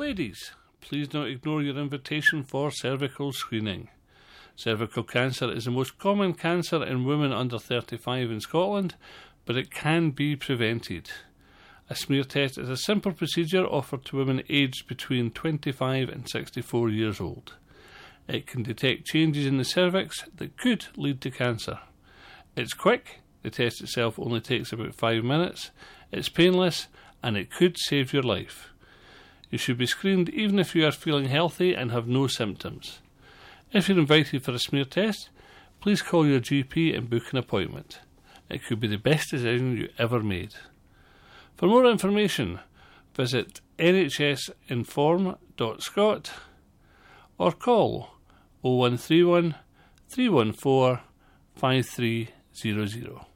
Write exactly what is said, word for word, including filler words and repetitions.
Ladies, please don't ignore your invitation for cervical screening. Cervical cancer is the most common cancer in women under thirty-five in Scotland, but it can be prevented. A smear test is a simple procedure offered to women aged between twenty-five and sixty-four years old. It can detect changes in the cervix that could lead to cancer. It's quick, the test itself only takes about five minutes, it's painless, and it could save your life. You should be screened even if you are feeling healthy and have no symptoms. If you're invited for a smear test, please call your G P and book an appointment. It could be the best decision you ever made. For more information, visit n h s inform dot scot or call oh one three one, three one four, five three zero zero.